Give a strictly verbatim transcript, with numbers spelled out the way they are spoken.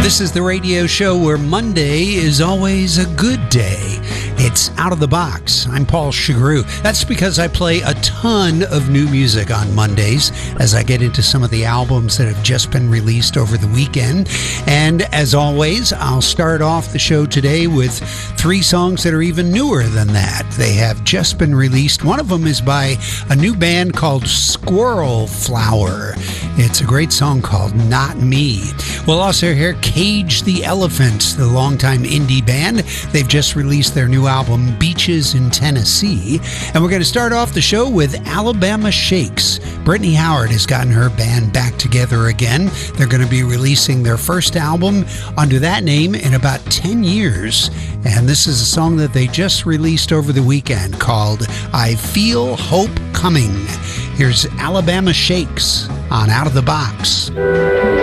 This is the radio show where Monday is always a good day. It's Out of the Box. I'm Paul Chagru. That's because I play a ton of new music on Mondays as I get into some of the albums that have just been released over the weekend. And as always, I'll start off the show today with three songs that are even newer than that. They have just been released. One of them is by a new band called Squirrel Flower. It's a great song called Not Me. We'll also hear Cage the Elephant, the longtime indie band. They've just released their new album, Beaches in Tennessee. And we're going to start off the show with Alabama Shakes. Brittany Howard has gotten her band back together again. They're going to be releasing their first album under that name in about ten years. And this is a song that they just released over the weekend called I Feel Hope Coming. Here's Alabama Shakes on Out of the Box.